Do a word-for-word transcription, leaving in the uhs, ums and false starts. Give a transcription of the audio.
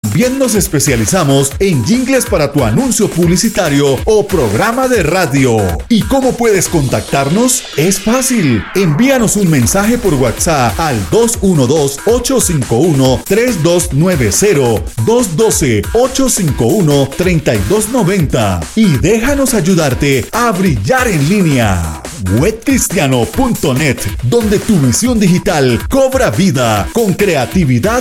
También nos especializamos en jingles para tu anuncio publicitario o programa de radio. ¿Y cómo puedes contactarnos? Es fácil. Envíanos un mensaje por WhatsApp al dos uno dos, ocho cinco uno, tres dos nueve cero, dos uno dos, ocho cinco uno, tres dos nueve cero y déjanos ayudarte a brillar en línea. web cristiano punto net, donde tu visión digital cobra vida con creatividad